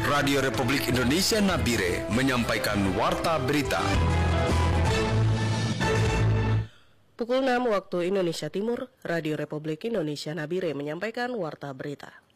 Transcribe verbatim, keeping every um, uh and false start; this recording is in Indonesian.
Radio Republik Indonesia Nabire menyampaikan Warta Berita. Pukul enam waktu Indonesia Timur, Radio Republik Indonesia Nabire menyampaikan Warta Berita.